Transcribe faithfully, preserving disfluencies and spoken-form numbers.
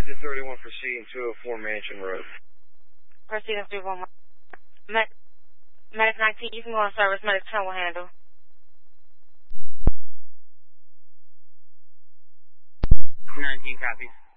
Engine thirty-one proceeding two oh four Mansion Road. Proceeding three one one. Med Medic nineteen, you can go on service. Medic ten will handle. nineteen copies.